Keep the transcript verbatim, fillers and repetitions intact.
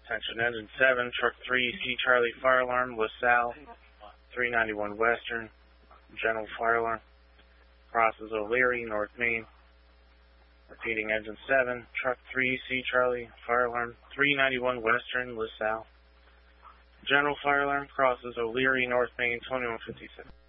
Attention, engine seven, truck three, C Charlie fire alarm, LaSalle, three ninety-one Western, general fire alarm, crosses O'Leary, North Main. Repeating, engine seven, truck three, C Charlie fire alarm, three ninety-one Western, LaSalle, general fire alarm, crosses O'Leary, North Main, twenty-one fifty-six.